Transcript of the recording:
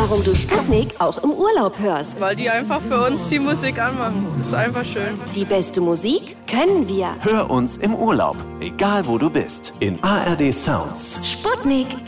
warum du Sputnik auch im Urlaub hörst. Weil die einfach für uns die Musik anmachen. Das ist einfach schön. Die beste Musik können wir. Hör uns im Urlaub, egal wo du bist, in ARD Sounds. Sputnik.